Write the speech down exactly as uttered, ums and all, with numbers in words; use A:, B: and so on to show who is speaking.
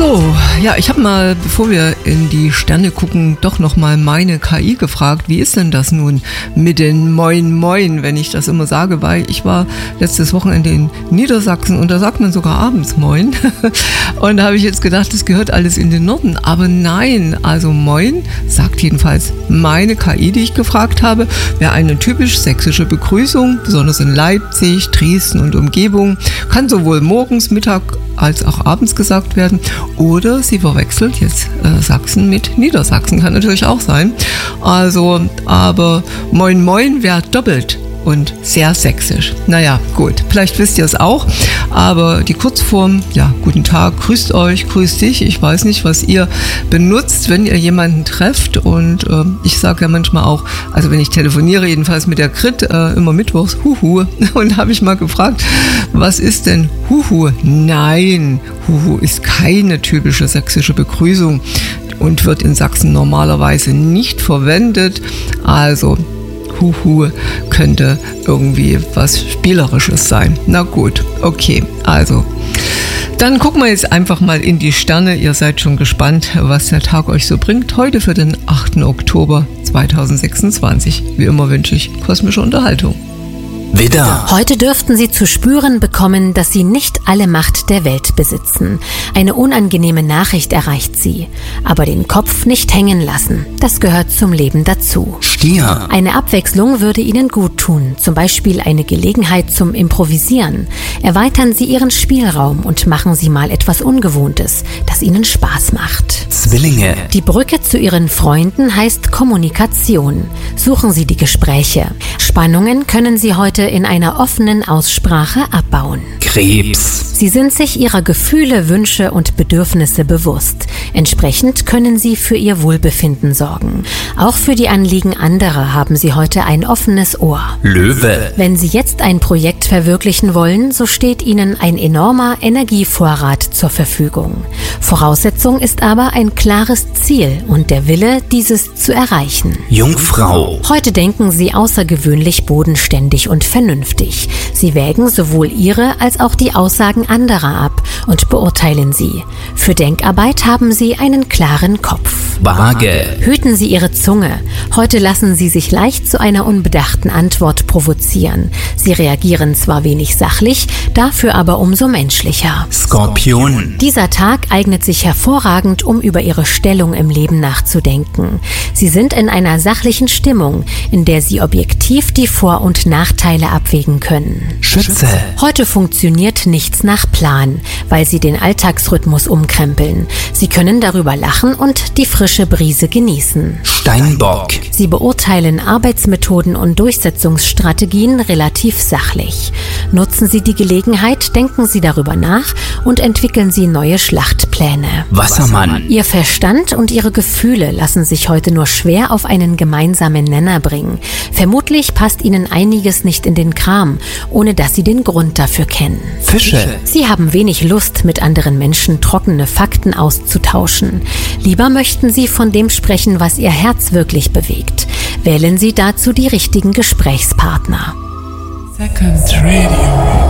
A: So, ja, ich habe mal, bevor wir in die Sterne gucken, doch nochmal meine K I gefragt, wie ist denn das nun mit den Moin Moin, wenn ich das immer sage, weil ich war letztes Wochenende in Niedersachsen und da sagt man sogar abends Moin und da habe ich jetzt gedacht, das gehört alles in den Norden, aber nein, also Moin sagt jedenfalls meine K I, die ich gefragt habe, wäre eine typisch sächsische Begrüßung, besonders in Leipzig, Dresden und Umgebung, kann sowohl morgens, Mittag als auch abends gesagt werden. Oder sie verwechselt jetzt äh, Sachsen mit Niedersachsen, kann natürlich auch sein. Also, aber Moin Moin wäre doppelt und sehr sächsisch. Naja, gut, vielleicht wisst ihr es auch, aber die Kurzform, ja, guten Tag, grüßt euch, grüßt dich. Ich weiß nicht, was ihr benutzt, wenn ihr jemanden trefft und äh, ich sage ja manchmal auch, also wenn ich telefoniere, jedenfalls mit der Grit, äh, immer mittwochs, Huhu, und habe ich mal gefragt, was ist denn Huhu? Nein, Huhu ist keine typische sächsische Begrüßung und wird in Sachsen normalerweise nicht verwendet, also Huhu könnte irgendwie was Spielerisches sein. Na gut, okay, also dann gucken wir jetzt einfach mal in die Sterne. Ihr seid schon gespannt, was der Tag euch so bringt. Heute für den achten Oktober zweitausendsechsundzwanzig. Wie immer wünsche ich kosmische Unterhaltung.
B: Widder. Heute dürften Sie zu spüren bekommen, dass Sie nicht alle Macht der Welt besitzen. Eine unangenehme Nachricht erreicht Sie. Aber den Kopf nicht hängen lassen. Das gehört zum Leben dazu. Stier. Eine Abwechslung würde Ihnen gut tun. Zum Beispiel eine Gelegenheit zum Improvisieren. Erweitern Sie Ihren Spielraum und machen Sie mal etwas Ungewohntes, das Ihnen Spaß macht. Zwillinge. Die Brücke zu Ihren Freunden heißt Kommunikation. Suchen Sie die Gespräche. Spannungen können Sie heute in einer offenen Aussprache abbauen. Krebs. Sie sind sich ihrer Gefühle, Wünsche und Bedürfnisse bewusst. Entsprechend können sie für ihr Wohlbefinden sorgen. Auch für die Anliegen anderer haben sie heute ein offenes Ohr. Löwe. Wenn Sie jetzt ein Projekt verwirklichen wollen, so steht Ihnen ein enormer Energievorrat zur Verfügung. Voraussetzung ist aber ein klares Ziel und der Wille, dieses zu erreichen. Jungfrau. Heute denken Sie außergewöhnlich bodenständig und vernünftig. Sie wägen sowohl Ihre als auch die Aussagen anderer ab und beurteilen sie. Für Denkarbeit haben Sie einen klaren Kopf. Waage. Hüten Sie Ihre Zunge. Heute lassen Sie sich leicht zu einer unbedachten Antwort provozieren. Sie reagieren zwar wenig sachlich, dafür aber umso menschlicher. Skorpion. Dieser Tag eignet sich hervorragend, um über Ihre Stellung im Leben nachzudenken. Sie sind in einer sachlichen Stimmung, in der Sie objektiv die Vor- und Nachteile abwägen können. Schütze. Heute funktioniert nichts nach Plan, weil Sie den Alltagsrhythmus umkrempeln. Sie können darüber lachen und die frische Brise genießen. Steinbock. Sie beurteilen Arbeitsmethoden und Durchsetzungsstrategien relativ sachlich. Nutzen Sie die Gelegenheit, denken Sie darüber nach und entwickeln Sie neue Schlachtpläne. Wassermann. Ihr Verstand und Ihre Gefühle lassen sich heute nur schwer auf einen gemeinsamen Nenner bringen. Vermutlich passt Ihnen einiges nicht in den Kram, ohne dass Sie den Grund dafür kennen. Fische. Sie haben wenig Lust, mit anderen Menschen trockene Fakten auszutauschen. Lieber möchten Sie von dem sprechen, was Ihr Herz wirklich bewegt. Wählen Sie dazu die richtigen Gesprächspartner.
C: Second Radio.